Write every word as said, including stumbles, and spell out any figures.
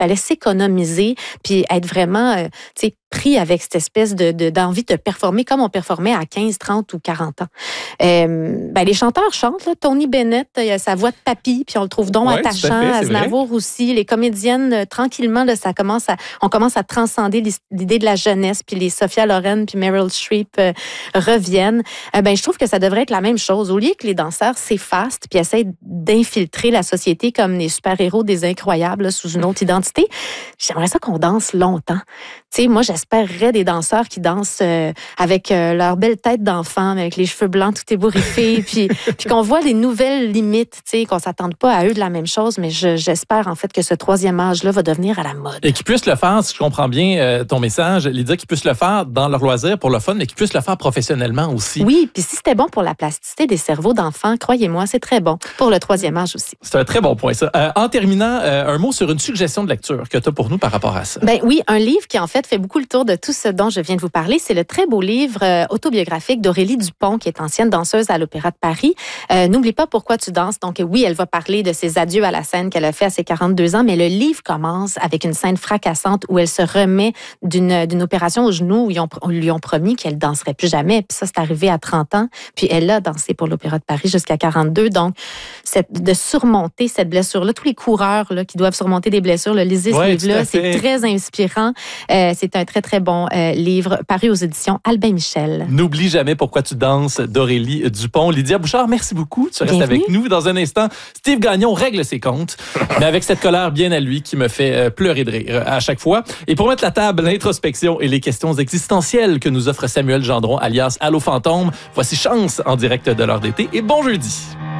fallait s'économiser puis être vraiment, euh, tu sais, pris avec cette espèce de, de, d'envie de performer comme on performait à quinze, trente ou quarante ans. Euh, ben, les chanteurs chantent, là. Tony Bennett, il a sa voix de papy, puis on le trouve donc Ouais, attachant. tout à fait, c'est Aznavour vrai. aussi. Les comédiennes, euh, tranquillement, là, ça commence à, on commence à transcender l'idée de la jeunesse, puis les Sophia Loren, puis Meryl Streep euh, reviennent. Euh, ben, je trouve que ça devrait être la même chose. Au lieu que les danseurs s'effacent, puis essayent d'infiltrer la société comme les super-héros des Incroyables, là, sous une autre identité, j'aimerais ça qu'on danse longtemps. Tu sais, moi, j'espérerais des danseurs qui dansent euh, avec euh, leur belle tête d'enfant, avec les cheveux blancs, tout ébouriffé, puis, puis qu'on voit les nouvelles limites, tu sais, qu'on s'attende pas à eux de la même chose, mais je, j'espère en fait que ce troisième âge-là va devenir à la mode. Et qu'ils puissent le faire, si je comprends bien euh, ton message, Lydia, qu'ils puissent le faire dans leur loisir, pour le fun, mais qu'ils puissent le faire professionnellement aussi. Oui, puis si c'était bon pour la plasticité des cerveaux d'enfants, croyez-moi, c'est très bon pour le troisième âge aussi. C'est un très bon point, ça. Euh, en terminant, euh, un mot sur une suggestion de lecture que tu as pour nous par rapport à ça. Ben oui, un livre qui en fait fait beaucoup le tour de tout ce dont je viens de vous parler, c'est le très beau livre euh, autobiographique d'Aurélie Dupont, qui est ancienne danseuse à l'Opéra de Paris. Euh, N'oublie pas pourquoi tu danses. Donc oui, elle va parler de ses adieux à la scène qu'elle a fait à ses quarante-deux ans, mais le livre commence avec une scène fracassante où elle se remet d'une, d'une opération au genou où ils ont, on lui ont promis qu'elle danserait plus jamais. Puis ça, c'est arrivé à trente ans. Puis elle a dansé pour l'Opéra de Paris jusqu'à quarante-deux. Donc, cette, de surmonter cette blessure-là, tous les coureurs là, qui doivent surmonter des blessures, le lisez ce Ouais, livre-là, c'est très inspirant. Euh, c'est un très, très bon euh, livre paru aux éditions Albin Michel. N'oublie jamais pourquoi tu danses d'Aurélie Dupont. Lydia Bouchard, merci beaucoup. Tu restes Bienvenue. avec nous. Dans un instant, Steve Gagnon règle ses comptes, mais avec cette colère bien à lui qui me fait pleurer de rire à chaque fois. Et pour mettre la table, l'introspection et les questions existentielles que nous offre Samuel Gendron, alias Allô Fantôme, voici Chance en direct de l'heure d'été. Et bon jeudi.